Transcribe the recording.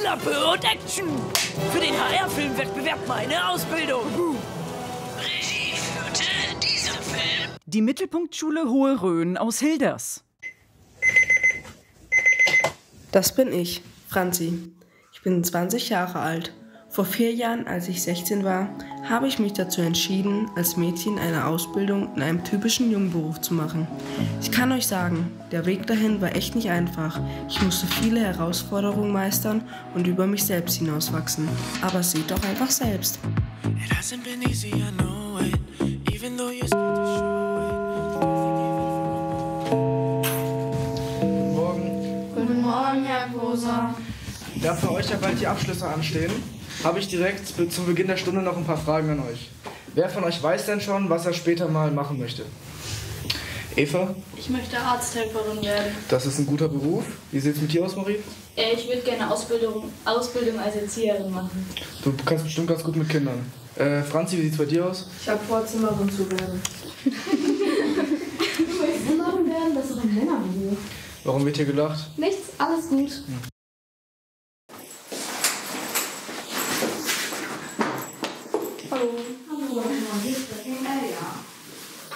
Klappe und Action! Für den HR-Filmwettbewerb meine Ausbildung! Regie führte in diesem Film die Mittelpunktschule Hohe Rhön aus Hilders. Das bin ich, Franzi. Ich bin 20 Jahre alt. Vor 4 Jahren, als ich 16 war, habe ich mich dazu entschieden, als Mädchen eine Ausbildung in einem typischen Jungberuf zu machen. Ich kann euch sagen, der Weg dahin war echt nicht einfach. Ich musste viele Herausforderungen meistern und über mich selbst hinauswachsen. Aber seht doch einfach selbst. Guten Morgen. Guten Morgen, Herr Großer. Da für euch ja bald die Abschlüsse anstehen, habe ich direkt zu Beginn der Stunde noch ein paar Fragen an euch. Wer von euch weiß denn schon, was er später mal machen möchte? Eva? Ich möchte Arzthelferin werden. Das ist ein guter Beruf. Wie sieht es mit dir aus, Marie? Ich würde gerne Ausbildung als Erzieherin machen. Du kannst bestimmt ganz gut mit Kindern. Franzi, wie sieht es bei dir aus? Ich habe vor, Zimmerin zu werden. Du willst Zimmerin werden? Das ist doch ein Männerberuf. Warum wird hier gelacht? Nichts, alles gut. Hallo.